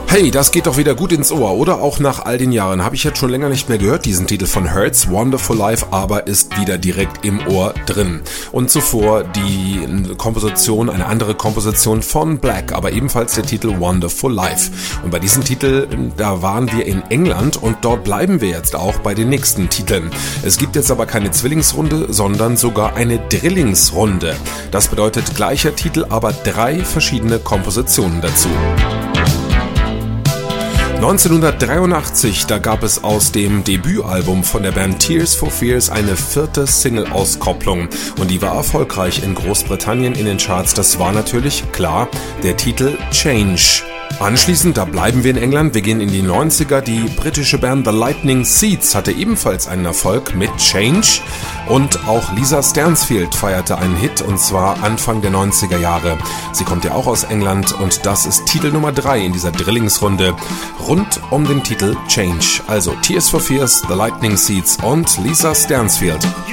Hey, das geht doch wieder gut ins Ohr, oder? Auch nach all den Jahren habe ich jetzt schon länger nicht mehr gehört, diesen Titel von Hurts, Wonderful Life, aber ist wieder direkt im Ohr drin. Und zuvor die Komposition, eine andere Komposition von Black, aber ebenfalls der Titel Wonderful Life. Und bei diesem Titel, da waren wir in England und dort bleiben wir jetzt auch bei den nächsten Titeln. Es gibt jetzt aber keine Zwillingsrunde, sondern sogar eine Drillingsrunde. Das bedeutet gleicher Titel, aber 3 verschiedene Kompositionen dazu. 1983, da gab es aus dem Debütalbum von der Band Tears for Fears eine 4. Single-Auskopplung und die war erfolgreich in Großbritannien in den Charts. Das war natürlich, klar, der Titel Change. Anschließend, da bleiben wir in England, wir gehen in die 90er, die britische Band The Lightning Seeds hatte ebenfalls einen Erfolg mit Change und auch Lisa Stansfield feierte einen Hit und zwar Anfang der 90er Jahre. Sie kommt ja auch aus England und das ist Titel Nummer 3 in dieser Drillingsrunde rund um den Titel Change. Also Tears for Fears, The Lightning Seeds und Lisa Stansfield.